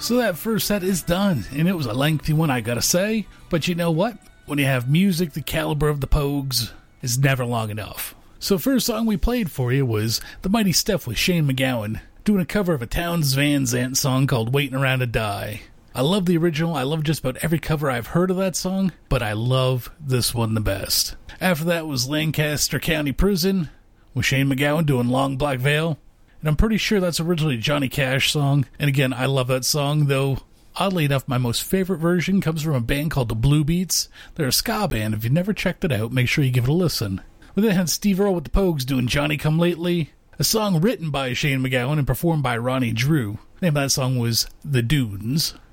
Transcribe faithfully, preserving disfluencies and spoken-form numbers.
So that first set is done, and it was a lengthy one, I gotta say. But you know what? When you have music the caliber of the Pogues, it's never long enough. So first song we played for you was The Mighty Stuff with Shane MacGowan, doing a cover of a Townes Van Zandt song called Waiting Around to Die. I love the original, I love just about every cover I've heard of that song, but I love this one the best. After that was Lancaster County Prison, with Shane MacGowan doing Long Black Veil. And I'm pretty sure that's originally a Johnny Cash song. And again, I love that song, though oddly enough, my most favorite version comes from a band called the Blue Beats. They're a ska band. If you've never checked it out, make sure you give it a listen. We then had Steve Earle with the Pogues doing Johnny Come Lately, a song written by Shane MacGowan and performed by Ronnie Drew. The name of that song was The Dunes.